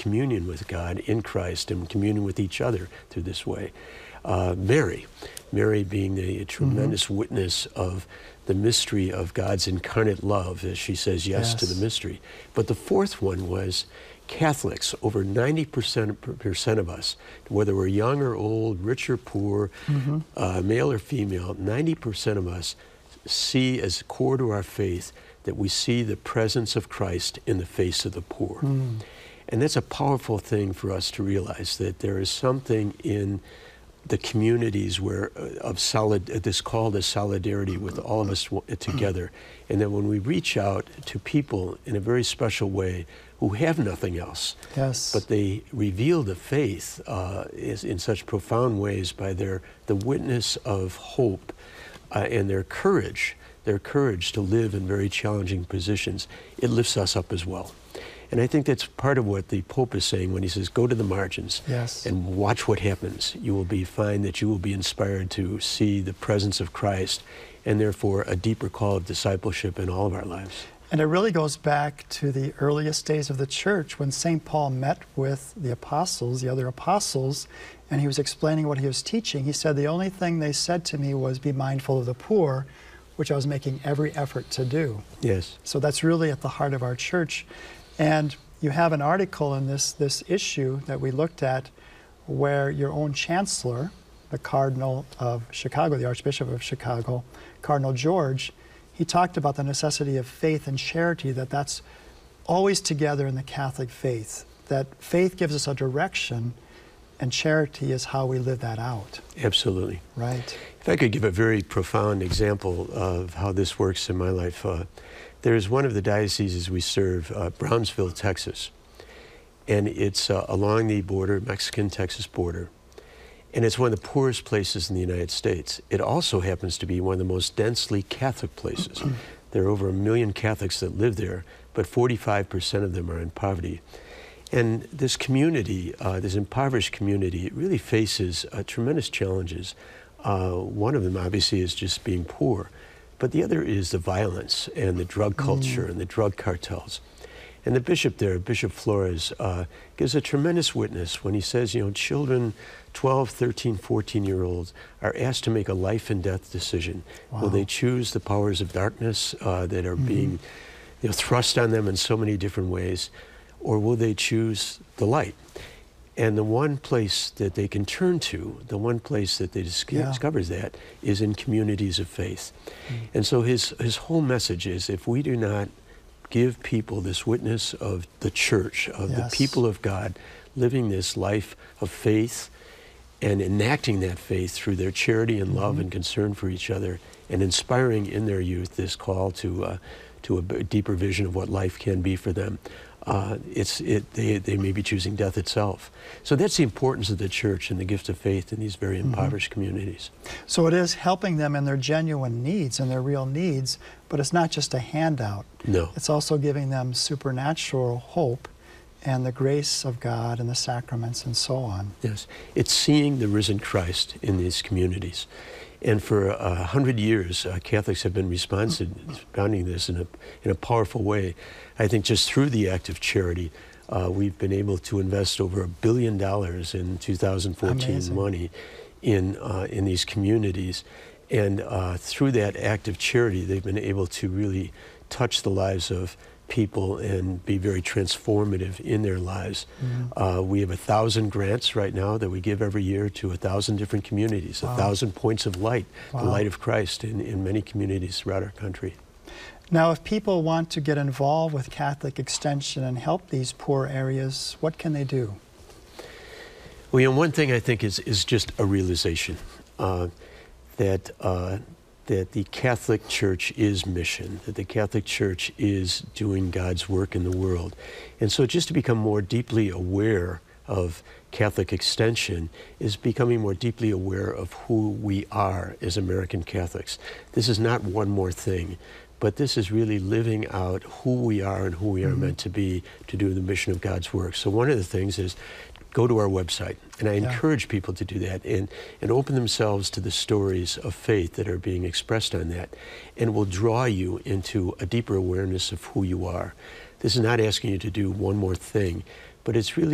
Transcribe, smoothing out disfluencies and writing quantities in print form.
communion with God in Christ and communion with each other through this way. Mary being the tremendous witness of the mystery of God's incarnate love, as she says yes to the mystery. But the fourth one was Catholics. Over 90% of us, whether we're young or old, rich or poor, male or female, 90% of us see as core to our faith that we see the presence of Christ in the face of the poor. And that's a powerful thing for us to realize, that there is something in the communities where this call to solidarity with all of us together, and that when we reach out to people in a very special way who have nothing else, but they reveal the faith in such profound ways by the witness of hope and their courage to live in very challenging positions, it lifts us up as well. And I think that's part of what the Pope is saying when he says, go to the margins and watch what happens. You will find that you will be inspired to see the presence of Christ, and therefore a deeper call of discipleship in all of our lives. And it really goes back to the earliest days of the church when St. Paul met with the apostles, the other apostles, and he was explaining what he was teaching. He said, the only thing they said to me was be mindful of the poor, which I was making every effort to do. Yes. So that's really at the heart of our church. And you have an article in this issue that we looked at where your own chancellor, the Cardinal of Chicago, the Archbishop of Chicago, Cardinal George, he talked about the necessity of faith and charity, that's always together in the Catholic faith, that faith gives us a direction and charity is how we live that out. Absolutely. Right. If I could give a very profound example of how this works in my life, there's one of the dioceses we serve, Brownsville, Texas, and it's along the border, Mexican-Texas border, and it's one of the poorest places in the United States. It also happens to be one of the most densely Catholic places. There are over 1 million Catholics that live there, but 45% of them are in poverty. And this community, this impoverished community, it really faces tremendous challenges. One of them, obviously, is just being poor. But the other is the violence and the drug culture and the drug cartels. And the bishop there, Bishop Flores, gives a tremendous witness when he says, children, 12, 13, 14-year-olds, are asked to make a life and death decision. Will they choose the powers of darkness that are being thrust on them in so many different ways, or will they choose the light? And the one place that they can turn to, the one place that they discover that, is in communities of faith. And so his whole message is, if we do not give people this witness of the church, of the people of God, living this life of faith and enacting that faith through their charity and love and concern for each other, and inspiring in their youth this call to a deeper vision of what life can be for them, they may be choosing death itself. So that's the importance of the church and the gift of faith in these very impoverished communities. So it is helping them in their genuine needs and their real needs, but it's not just a handout. No. It's also giving them supernatural hope and the grace of God and the sacraments and so on. Yes. It's seeing the risen Christ in these communities. And for 100 years, Catholics have been responding to this in a powerful way. I think just through the act of charity, we've been able to invest over $1 billion in 2014 money in these communities. And through that act of charity, they've been able to really touch the lives of people and be very transformative in their lives. We have 1,000 grants right now that we give every year to 1,000 different communities, 1,000 points of light, the light of Christ in many communities throughout our country. Now, if people want to get involved with Catholic Extension and help these poor areas, what can they do? Well, one thing I think is just a realization that the Catholic Church is mission, that the Catholic Church is doing God's work in the world. And so just to become more deeply aware of Catholic Extension is becoming more deeply aware of who we are as American Catholics. This is not one more thing, but this is really living out who we are and who we are meant to be to do the mission of God's work. So one of the things is go to our website, and I encourage people to do that and open themselves to the stories of faith that are being expressed on that, and will draw you into a deeper awareness of who you are. This is not asking you to do one more thing, but it's really